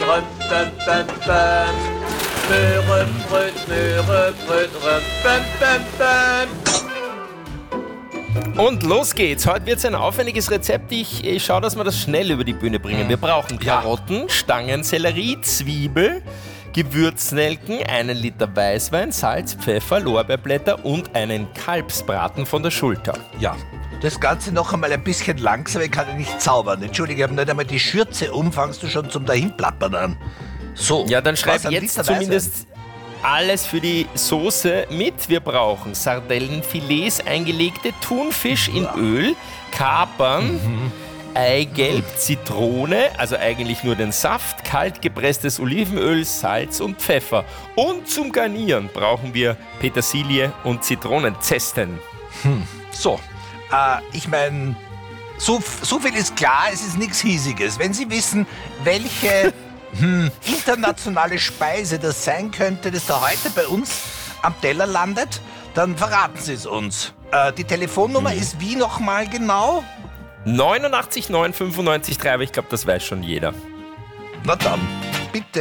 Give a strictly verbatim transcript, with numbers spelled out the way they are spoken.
röm, bäm, bäm, bäm. Möhre, Bröt, Möhre, Bröt, röm, bäm, bäm, bäm. Und los geht's. Heute wird's ein aufwendiges Rezept. Ich, ich schaue, dass wir das schnell über die Bühne bringen. Wir brauchen Karotten, Stangensellerie, Zwiebel, Gewürznelken, einen Liter Weißwein, Salz, Pfeffer, Lorbeerblätter und einen Kalbsbraten von der Schulter. Ja, das Ganze noch einmal ein bisschen langsam, ich kann ja nicht zaubern. Entschuldige, ich habe nicht einmal die Schürze um, fangst du schon zum Dahinplappern an. So. Ja, dann schreib was, ein jetzt Liter zumindest alles für die Soße mit. Wir brauchen Sardellenfilets, eingelegte Thunfisch in Öl, Kapern, Mhm. Eigelb, Zitrone, also eigentlich nur den Saft, kalt gepresstes Olivenöl, Salz und Pfeffer. Und zum Garnieren brauchen wir Petersilie und Zitronenzesten. So, äh, ich meine, so, so viel ist klar, es ist nichts Hiesiges. Wenn Sie wissen, welche hm, internationale Speise das sein könnte, das da heute bei uns am Teller landet, dann verraten Sie es uns. Äh, die Telefonnummer Hm. ist wie nochmal genau? neunundachtzig neun fünfundneunzig drei, aber ich glaube, das weiß schon jeder. Na dann, bitte.